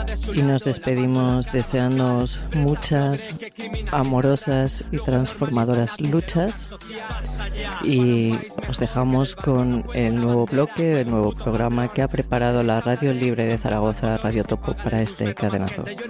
Y nos despedimos deseándoos muchas amorosas y transformadoras luchas. Y os dejamos con el nuevo bloque, el nuevo programa que ha preparado la Radio Libre de Zaragoza, Radio Topo, para este cadenazo.